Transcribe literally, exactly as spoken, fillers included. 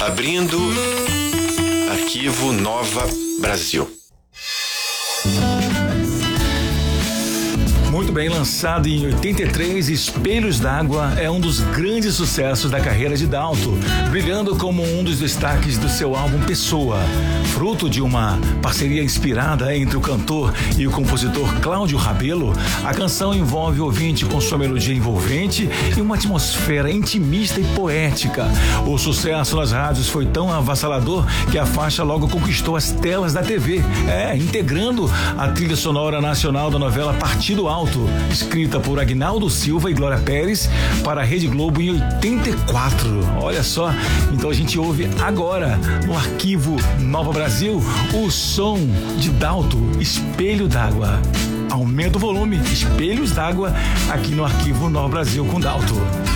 Abrindo Arquivo Nova Brasil. Muito bem, lançado em oitenta e três, Espelhos d'Água é um dos grandes sucessos da carreira de Dalto, brilhando como um dos destaques do seu álbum Pessoa. Fruto de uma parceria inspirada entre o cantor e o compositor Cláudio Rabelo, a canção envolve o ouvinte com sua melodia envolvente e uma atmosfera intimista e poética. O sucesso nas rádios foi tão avassalador que a faixa logo conquistou as telas da T V, é, integrando a trilha sonora nacional da novela Partido Alto, escrita por Agnaldo Silva e Glória Pérez para a Rede Globo em oitenta e quatro. Olha só, então a gente ouve agora no Arquivo Nova Brasil o som de Dalto, Espelho d'Água. Aumenta o volume, Espelhos d'Água, aqui no Arquivo Nova Brasil com Dalto.